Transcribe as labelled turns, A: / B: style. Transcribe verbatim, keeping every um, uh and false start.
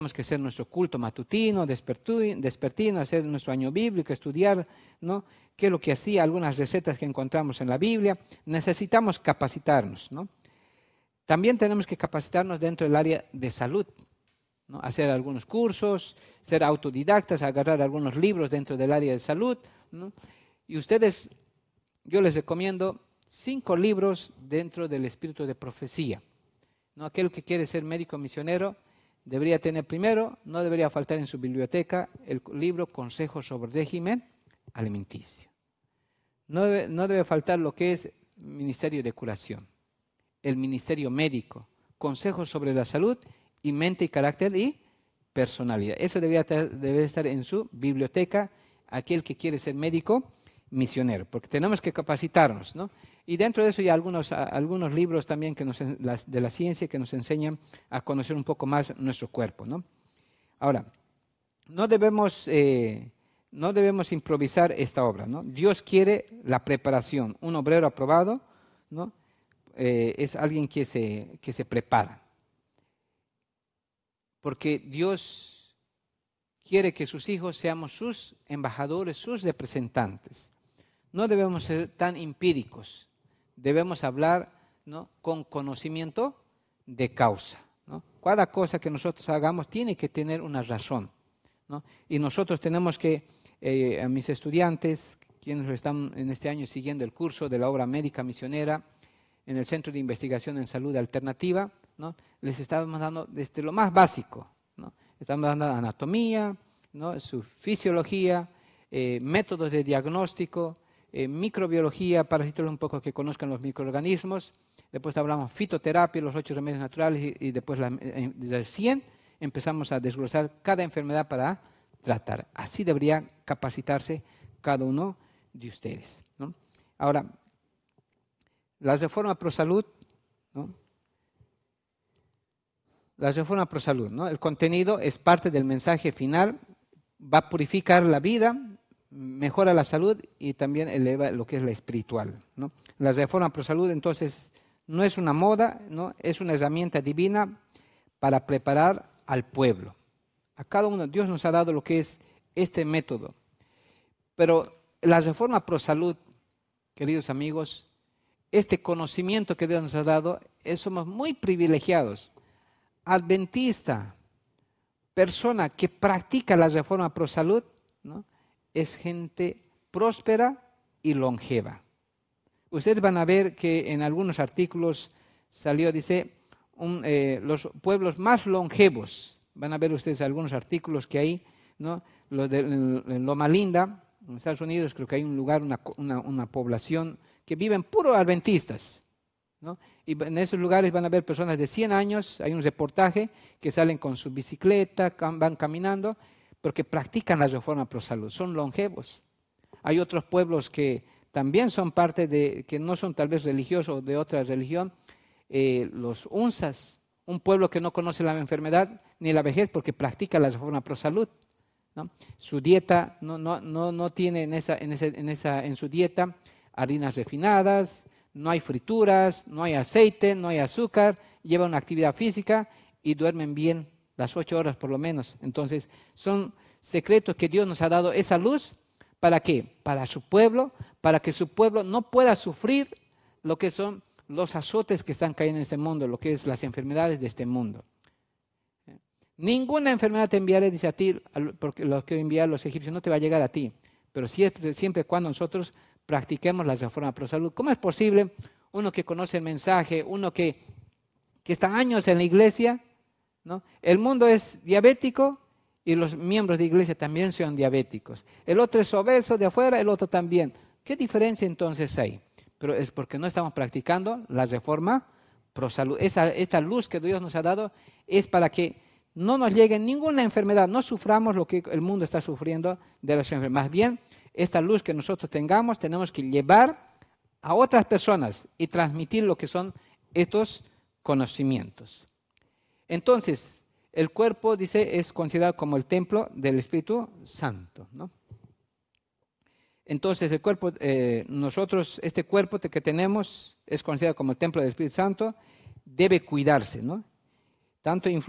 A: Tenemos que hacer nuestro culto matutino, despertino, hacer nuestro año bíblico, estudiar, ¿no?, qué es lo que hacía, algunas recetas que encontramos en la Biblia. Necesitamos capacitarnos, ¿no? También tenemos que capacitarnos dentro del área de salud, ¿no? Hacer algunos cursos, ser autodidactas, agarrar algunos libros dentro del área de salud, ¿no? Y ustedes, yo les recomiendo cinco libros dentro del espíritu de profecía, ¿no? Aquel que quiere ser médico misionero debería tener primero, no debería faltar en su biblioteca, el libro Consejos sobre régimen alimenticio. No debe, no debe faltar lo que es ministerio de curación, el ministerio médico, consejos sobre la salud y mente y carácter y personalidad. Eso debería, debe estar en su biblioteca, aquel que quiere ser médico misionero, porque tenemos que capacitarnos, ¿no? Y dentro de eso hay algunos, algunos libros también que nos, de la ciencia que nos enseñan a conocer un poco más nuestro cuerpo, ¿no? Ahora, no debemos, eh, no debemos improvisar esta obra, ¿no? Dios quiere la preparación. Un obrero aprobado, ¿no?, eh, es alguien que se, que se prepara. Porque Dios quiere que sus hijos seamos sus embajadores, sus representantes. No debemos ser tan empíricos. Debemos hablar, ¿no?, con conocimiento de causa, ¿no? Cada cosa que nosotros hagamos tiene que tener una razón, ¿no? Y nosotros tenemos que, eh, a mis estudiantes, quienes están en este año siguiendo el curso de la obra médica misionera en el Centro de Investigación en Salud Alternativa, ¿no?, les estamos dando desde lo más básico, ¿no? Estamos dando anatomía, ¿no?, su fisiología, eh, métodos de diagnóstico, Eh, microbiología, para decirles un poco que conozcan los microorganismos. Después hablamos fitoterapia, los ocho remedios naturales, y, y después la, eh, desde cien empezamos a desglosar cada enfermedad para tratar. Así debería capacitarse cada uno de ustedes, ¿no? Ahora, la reforma pro salud, ¿no? La reforma pro salud, ¿no? El contenido es parte del mensaje final, va a purificar la vida, mejora la salud y también eleva lo que es la espiritual, ¿no? La reforma pro salud, entonces, no es una moda, ¿no?, es una herramienta divina para preparar al pueblo. A cada uno, Dios nos ha dado lo que es este método. Pero la reforma pro salud, queridos amigos, este conocimiento que Dios nos ha dado, es, somos muy privilegiados. Adventista, persona que practica la reforma pro salud, ¿no?, es gente próspera y longeva. Ustedes van a ver que en algunos artículos salió, dice, un, eh, los pueblos más longevos. Van a ver ustedes algunos artículos que hay, ¿no? Lo de en, en Loma Linda, en Estados Unidos, creo que hay un lugar, una, una, una población que viven puros adventistas, ¿no? Y en esos lugares van a ver personas de cien años, hay un reportaje que salen con su bicicleta, van caminando, porque practican la reforma pro salud, son longevos. Hay otros pueblos que también son parte de, que no son tal vez religiosos o de otra religión, eh, los unzas, un pueblo que no conoce la enfermedad ni la vejez porque practica la reforma pro salud, ¿no? Su dieta no, no, no, no tiene en, esa, en, esa, en, esa, en su dieta harinas refinadas, no hay frituras, no hay aceite, no hay azúcar, llevan una actividad física y duermen bien, las ocho horas por lo menos. Entonces, son secretos que Dios nos ha dado esa luz. ¿Para qué? Para su pueblo, para que su pueblo no pueda sufrir lo que son los azotes que están cayendo en este mundo, lo que es las enfermedades de este mundo. Ninguna enfermedad te enviaré, dice a ti, porque lo que enviar los egipcios no te va a llegar a ti, pero siempre, siempre cuando nosotros practiquemos la reforma pro salud. ¿Cómo es posible uno que conoce el mensaje, uno que, que está años en la iglesia, ¿no? El mundo es diabético y los miembros de la iglesia también son diabéticos. El otro es obeso de afuera, el otro también. ¿Qué diferencia entonces hay? Pero es porque no estamos practicando la reforma pro salud. Esa, esta luz que Dios nos ha dado es para que no nos llegue ninguna enfermedad, no suframos lo que el mundo está sufriendo de las enfermedades. Más bien, esta luz que nosotros tengamos, tenemos que llevar a otras personas y transmitir lo que son estos conocimientos. Entonces, el cuerpo, dice, es considerado como el templo del Espíritu Santo, ¿no? Entonces, el cuerpo, eh, nosotros, este cuerpo que tenemos es considerado como el templo del Espíritu Santo, debe cuidarse, ¿no? Tanto influye